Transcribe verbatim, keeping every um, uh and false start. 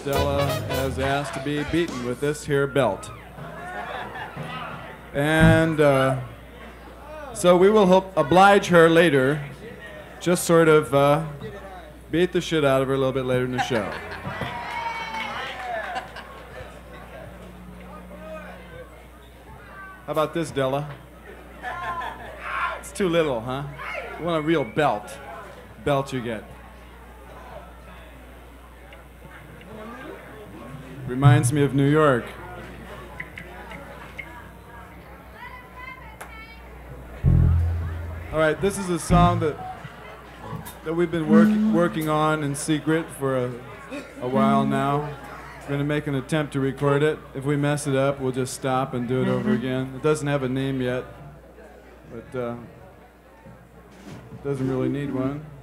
Della has asked to be beaten with this here belt. And uh, so we will help oblige her later, just sort of uh, beat the shit out of her a little bit later in the show. How about this, Della? It's too little, huh? You want a real belt. Belt you get. Reminds me of New York. All right, this is a song that that we've been work, working on in secret for a, a while now. We're going to make an attempt to record it. If we mess it up, we'll just stop and do it over again. It doesn't have a name yet, but uh, it doesn't really need one.